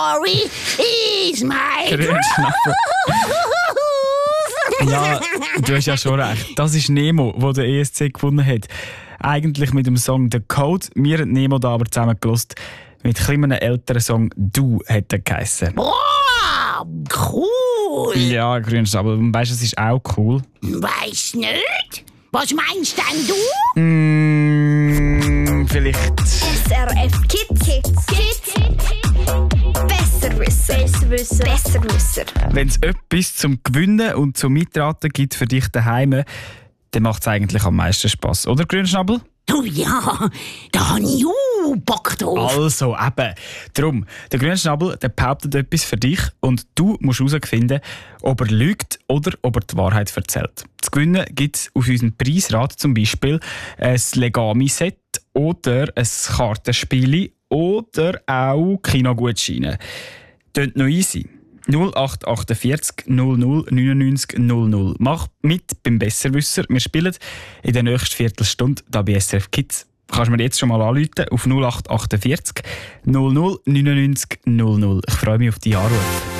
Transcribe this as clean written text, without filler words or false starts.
Sorry is my Grünschnabel. Ja, du hast ja schon recht. Das ist Nemo, der den ESC gewonnen hat. Eigentlich mit dem Song «The Code». Wir haben Nemo da aber zusammen gehört. Mit einem älteren Song «Du» hat er geheissen. Wow, cool. Ja, Grünschnabel. Und weißt du, es ist auch cool. Weiss nicht. Was meinst denn du? Vielleicht. SRF Kids. Besserwisser. Wenn es etwas zum Gewinnen und zum Mitraten gibt für dich daheim, dann macht es eigentlich am meisten Spass. Oder, Grünschnabel? Oh ja, da habe ich Bock drauf. Also, eben. Darum, der Grünschnabel der behauptet etwas für dich und du musst herausfinden, ob er lügt oder ob er die Wahrheit erzählt. Zu gewinnen gibt es auf unserem Preisrad zum Beispiel ein Legami-Set oder ein Kartenspiel oder auch Kinogutscheine. Tönt noch easy. 0848 00 99 00. Mach mit beim Besserwisser. Wir spielen in der nächsten Viertelstunde hier bei SRF Kids. Kannst du mir jetzt schon mal anrufen auf 0848 00 99 00. Ich freue mich auf die Anrufe.